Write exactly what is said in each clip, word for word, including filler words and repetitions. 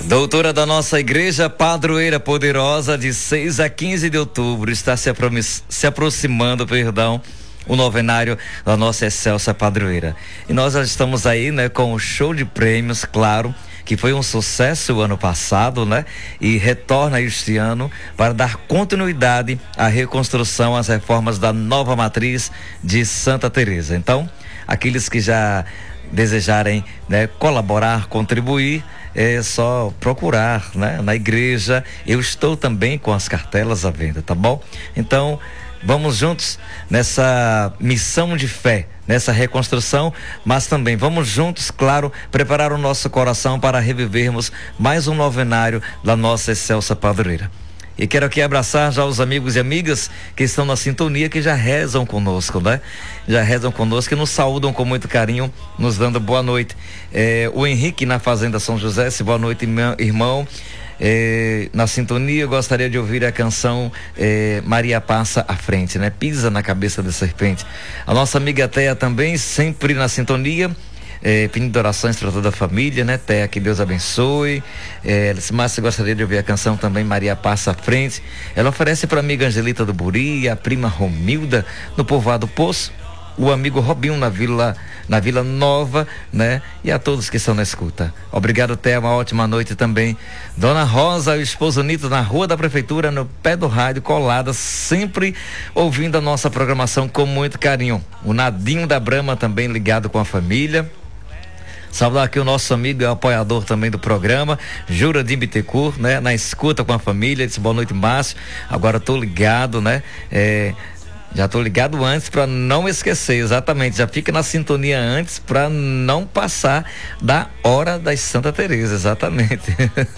Doutora da nossa igreja, padroeira poderosa, de seis a quinze de outubro, está se, se aproximando, perdão, o novenário da nossa excelsa padroeira. E nós já estamos aí, né, com o show de prêmios, claro, que foi um sucesso o ano passado, né? E retorna este ano para dar continuidade à reconstrução, às reformas da nova matriz de Santa Teresa. Então, aqueles que já desejarem, né, colaborar, contribuir, é só procurar, né, na igreja. Eu estou também com as cartelas à venda, tá bom? Então, vamos juntos nessa missão de fé, nessa reconstrução, mas também vamos juntos, claro, preparar o nosso coração para revivermos mais um novenário da nossa excelsa padroeira. E quero aqui abraçar já os amigos e amigas que estão na sintonia, que já rezam conosco, né? Já rezam conosco e nos saúdam com muito carinho, nos dando boa noite. É, o Henrique na Fazenda São José, boa noite, meu irmão. É, na sintonia, eu gostaria de ouvir a canção é, Maria Passa à Frente, né? Pisa na cabeça da serpente. A nossa amiga Teia também, sempre na sintonia. É, pedindo orações para toda a família, né? Teia, que Deus abençoe. É, Márcia gostaria de ouvir a canção também Maria Passa à Frente. Ela oferece para a amiga Angelita do Buri, a prima Romilda no Povoado Poço, o amigo Robinho na Vila, na Vila Nova, né? E a todos que estão na escuta. Obrigado, Teia, uma ótima noite também. Dona Rosa, o esposo Nito, na Rua da Prefeitura, no pé do rádio, colada, sempre ouvindo a nossa programação com muito carinho. O Nadinho da Brama também ligado com a família. Saudar aqui o nosso amigo e apoiador também do programa, Jura de Bittencourt, né? Na escuta com a família, disse boa noite, Márcio. Agora tô ligado, né? É, já tô ligado antes para não esquecer, exatamente. Já fica na sintonia antes para não passar da hora das Santa Teresa, exatamente.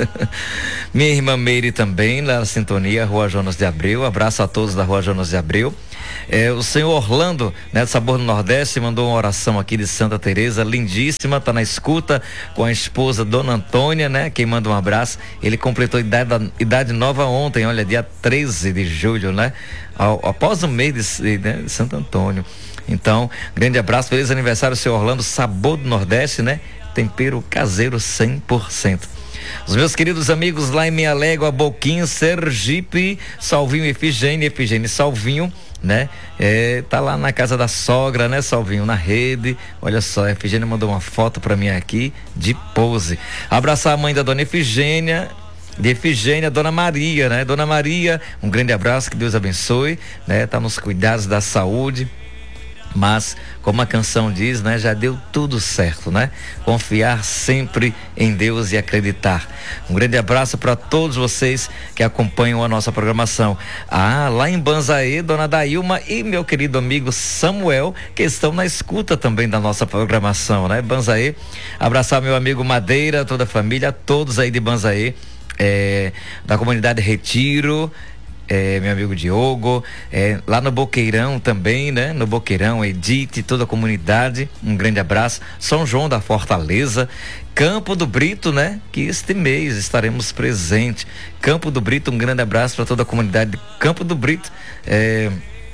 Minha irmã Meire também na sintonia, Rua Jonas de Abreu. Abraço a todos da Rua Jonas de Abreu. É, o senhor Orlando, né, do Sabor do Nordeste, mandou uma oração aqui de Santa Teresa, lindíssima, tá na escuta com a esposa Dona Antônia, né? Quem manda um abraço. Ele completou idade, idade nova ontem, olha, dia treze de julho, né? Ao, após o mês de, né, de Santo Antônio. Então, grande abraço, feliz aniversário, senhor Orlando, Sabor do Nordeste, né? Tempero caseiro cem por cento. Os meus queridos amigos lá em Minha Légua, Boquinha, Sergipe, Salvinho, Efigênia, Efigênia e Salvinho, né? É, tá lá na casa da sogra, né, Salvinho, na rede. Olha só, a Efigênia mandou uma foto pra mim aqui de pose. Abraçar a mãe da dona Efigênia, de Efigênia, Dona Maria, né? Dona Maria, um grande abraço, que Deus abençoe, né? Tá nos cuidados da saúde. Mas, como a canção diz, né, já deu tudo certo, né? Confiar sempre em Deus e acreditar. Um grande abraço para todos vocês que acompanham a nossa programação. Ah, lá em Banzaê, Dona Dailma e meu querido amigo Samuel, que estão na escuta também da nossa programação, né? Banzaê, abraçar meu amigo Madeira, toda a família, todos aí de Banzaê, é, da comunidade Retiro. É, meu amigo Diogo, é, lá no Boqueirão também, né? No Boqueirão, Edith, toda a comunidade, um grande abraço. São João da Fortaleza, Campo do Brito, né? Que este mês estaremos presentes. Campo do Brito, um grande abraço para toda a comunidade de Campo do Brito, é,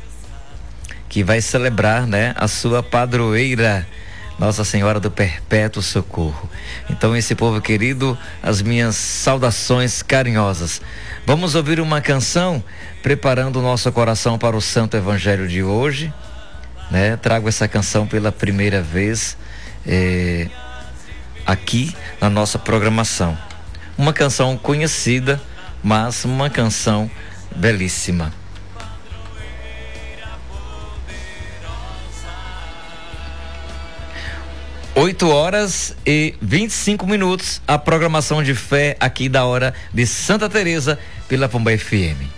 que vai celebrar, né, a sua padroeira, Nossa Senhora do Perpétuo Socorro. Então, esse povo querido, as minhas saudações carinhosas. Vamos ouvir uma canção preparando o nosso coração para o Santo Evangelho de hoje, né? Trago essa canção pela primeira vez é, aqui na nossa programação. Uma canção conhecida, mas uma canção belíssima. oito horas e vinte e cinco minutos, a programação de fé aqui da hora de Santa Teresa pela Pomba F M.